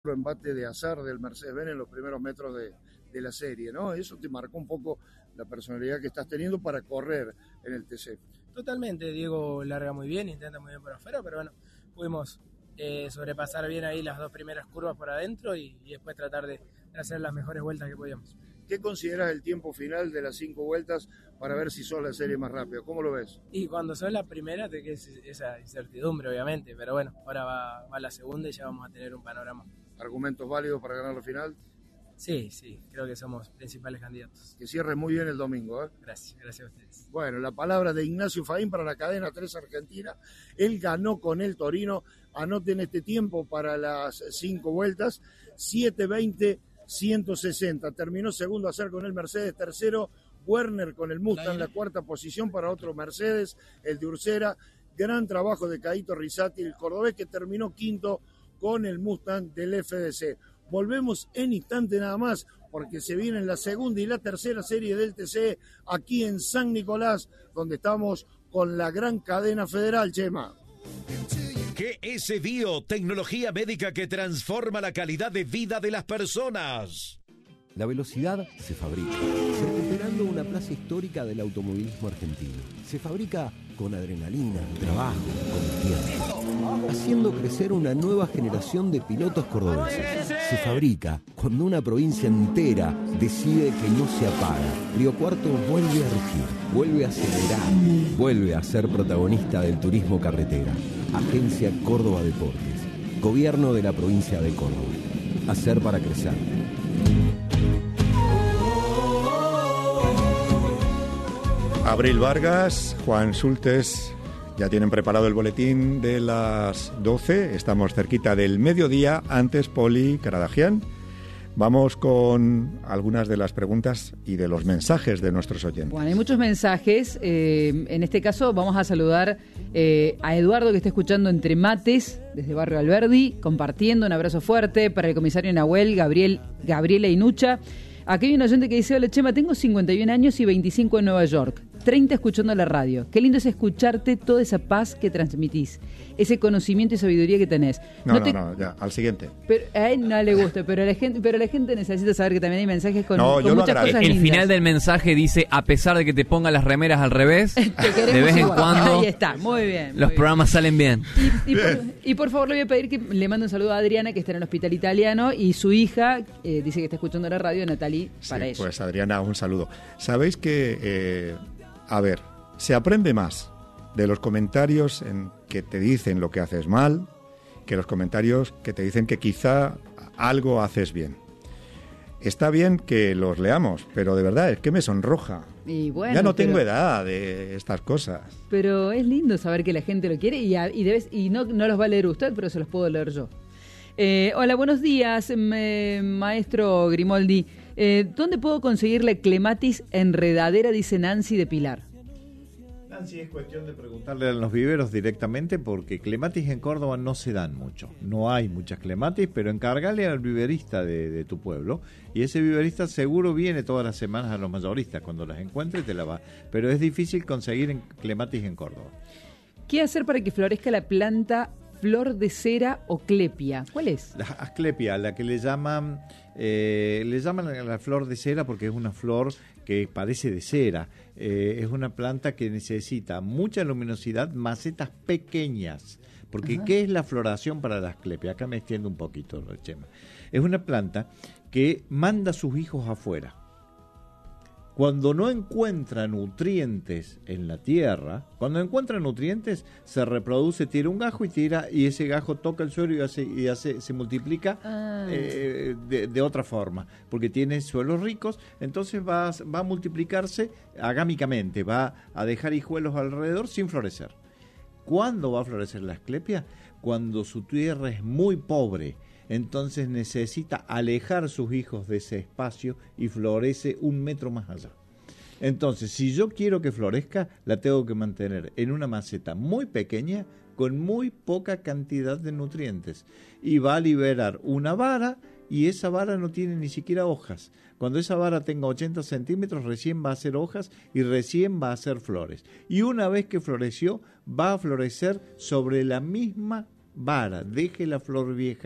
embate de azar del Mercedes-Benz en los primeros metros de la serie, ¿no? Eso te marcó un poco la personalidad que estás teniendo para correr en el TC. Totalmente, Diego larga muy bien, intenta muy bien por afuera, pero bueno, pudimos sobrepasar bien ahí las dos primeras curvas por adentro y después tratar de hacer las mejores vueltas que podíamos. ¿Qué consideras el tiempo final de las 5 vueltas para ver si sos la serie más rápida? ¿Cómo lo ves? Y cuando sos la primera te queda esa incertidumbre, obviamente, pero bueno, ahora va la segunda y ya vamos a tener un panorama. ¿Argumentos válidos para ganar la final? Sí, creo que somos principales candidatos. Que cierres muy bien el domingo, ¿eh? Gracias a ustedes. Bueno, la palabra de Ignacio Faín para la cadena 3 Argentina. Él ganó con el Torino. Anoten este tiempo para las 5 vueltas. 7:20-160. Terminó segundo a hacer con el Mercedes. Tercero, Werner con el Mustang. La cuarta posición para otro Mercedes, el de Ursera. Gran trabajo de Caíto Rizzati, el cordobés, que terminó quinto con el Mustang del FDC. Volvemos en instante nada más, porque se vienen la segunda y la tercera serie del TC aquí en San Nicolás, donde estamos con la gran cadena federal, Chema. GS Bio, tecnología médica que transforma la calidad de vida de las personas. La velocidad se fabrica, recuperando una plaza histórica del automovilismo argentino. Se fabrica con adrenalina, trabajo, con tiempo, haciendo crecer una nueva generación de pilotos cordobeses. Se fabrica cuando una provincia entera decide que no se apaga. Río Cuarto vuelve a rugir, vuelve a acelerar, vuelve a ser protagonista del turismo carretera. Agencia Córdoba Deportes, Gobierno de la provincia de Córdoba. Hacer para crecer. Abril Vargas, Juan Sultes, ya tienen preparado el boletín de las 12, estamos cerquita del mediodía, antes Poli Caradagian. Vamos con algunas de las preguntas y de los mensajes de nuestros oyentes. Bueno, hay muchos mensajes, en este caso vamos a saludar a Eduardo, que está escuchando Entre Mates, desde Barrio Alberdi, compartiendo, un abrazo fuerte para el comisario Nahuel, Gabriela Inucha. Aquí hay un oyente que dice: hola Chema, tengo 51 años y 25 en Nueva York, 30 escuchando la radio. Qué lindo es escucharte, toda esa paz que transmitís, ese conocimiento y sabiduría que tenés. No, ya, al siguiente. Pero a él no le gusta, pero la gente necesita saber que también hay mensajes con muchas cosas lindas. El final del mensaje dice: a pesar de que te pongan las remeras al revés, de vez en cuando ahí está, muy bien. Los programas salen bien. Y por favor le voy a pedir que le mande un saludo a Adriana, que está en el Hospital Italiano, y su hija dice que está escuchando la radio, Natalie, para ella. Pues Adriana, un saludo. Sabéis que, se aprende más de los comentarios que te dicen lo que haces mal, que los comentarios que te dicen que quizá algo haces bien. Está bien que los leamos, pero de verdad es que me sonroja. Y bueno, ya no tengo edad de estas cosas. Pero es lindo saber que la gente lo quiere y no los va a leer usted, pero se los puedo leer yo. Hola, buenos días, maestro Grimoldi. ¿Dónde puedo conseguir la clematis enredadera, dice Nancy de Pilar? Nancy, es cuestión de preguntarle a los viveros directamente, porque clematis en Córdoba no se dan mucho. No hay muchas clematis, pero encargale al viverista de tu pueblo, y ese viverista seguro viene todas las semanas a los mayoristas. Cuando las encuentre te la va. Pero es difícil conseguir clematis en Córdoba. ¿Qué hacer para que florezca la planta flor de cera o clepia? ¿Cuál es? La asclepia, la que le llaman la flor de cera, porque es una flor que parece de cera. Es una planta que necesita mucha luminosidad, macetas pequeñas. Porque ajá, ¿qué es la floración para la asclepia? Acá me extiendo un poquito, Chema. Es una planta que manda a sus hijos afuera. Cuando no encuentra nutrientes en la tierra, cuando encuentra nutrientes, se reproduce, tira un gajo y ese gajo toca el suelo y se multiplica de otra forma, porque tiene suelos ricos, entonces va a multiplicarse agámicamente, va a dejar hijuelos alrededor sin florecer. ¿Cuándo va a florecer la asclepia? Cuando su tierra es muy pobre. Entonces necesita alejar sus hijos de ese espacio y florece 1 metro más allá. Entonces, si yo quiero que florezca, la tengo que mantener en una maceta muy pequeña, con muy poca cantidad de nutrientes. Y va a liberar una vara, y esa vara no tiene ni siquiera hojas. Cuando esa vara tenga 80 centímetros, recién va a hacer hojas y recién va a hacer flores. Y una vez que floreció, va a florecer sobre la misma vara. Deje la flor vieja,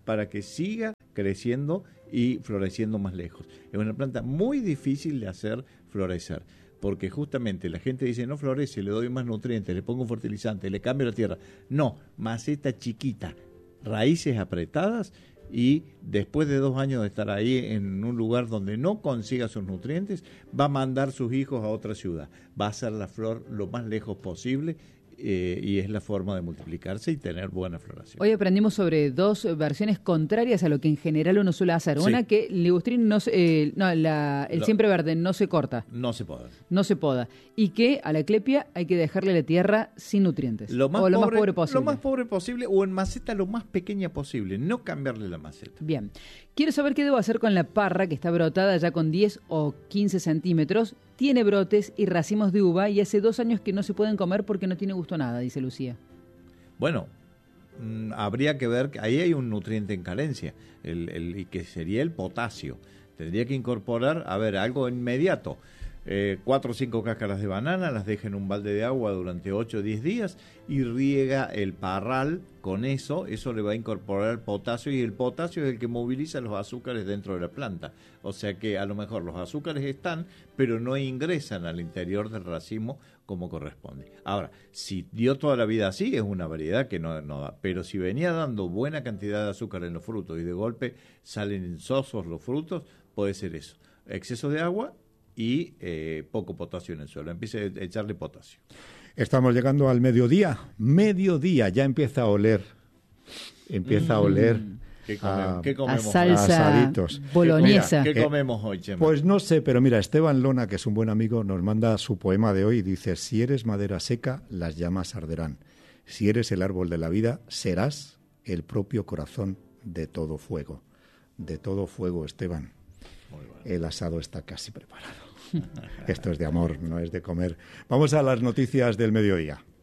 para que siga creciendo y floreciendo más lejos. Es una planta muy difícil de hacer florecer, porque justamente la gente dice, no florece, le doy más nutrientes, le pongo fertilizante, le cambio la tierra. No, maceta chiquita, raíces apretadas, y después de 2 años de estar ahí en un lugar donde no consiga sus nutrientes, va a mandar sus hijos a otra ciudad. Va a hacer la flor lo más lejos posible, y es la forma de multiplicarse y tener buena floración. Hoy aprendimos sobre 2 versiones contrarias a lo que en general uno suele hacer. Sí. Una, que el ligustrín el siempre verde no se corta. No se poda. No se poda. Y que a la clepia hay que dejarle la tierra sin nutrientes. Lo más pobre posible. Lo más pobre posible, o en maceta lo más pequeña posible. No cambiarle la maceta. Bien. Quiero saber qué debo hacer con la parra que está brotada ya con 10 o 15 centímetros. Tiene brotes y racimos de uva y hace 2 años que no se pueden comer porque no tiene gusto a nada, dice Lucía. Bueno, habría que ver que ahí hay un nutriente en carencia, y que sería el potasio. Tendría que incorporar, algo inmediato. 4 o 5 cáscaras de banana, las deja en un balde de agua durante 8 o 10 días y riega el parral con eso le va a incorporar el potasio, y el potasio es el que moviliza los azúcares dentro de la planta. O sea que a lo mejor los azúcares están, pero no ingresan al interior del racimo como corresponde. Ahora, si dio toda la vida así, es una variedad que no da, pero si venía dando buena cantidad de azúcar en los frutos y de golpe salen sosos los frutos, puede ser eso. Exceso de agua y poco potasio en el suelo. Empiece a echarle potasio. Estamos llegando al mediodía. Mediodía, ya empieza a oler. ¿Qué comemos? A salsa asaditos. boloñesa. ¿Qué comemos hoy, Chema? Pues no sé, pero mira, Esteban Lona, que es un buen amigo, nos manda su poema de hoy y dice: si eres madera seca, las llamas arderán. Si eres el árbol de la vida, serás el propio corazón de todo fuego. De todo fuego, Esteban. El asado está casi preparado. Esto es de amor, no es de comer. Vamos a las noticias del mediodía.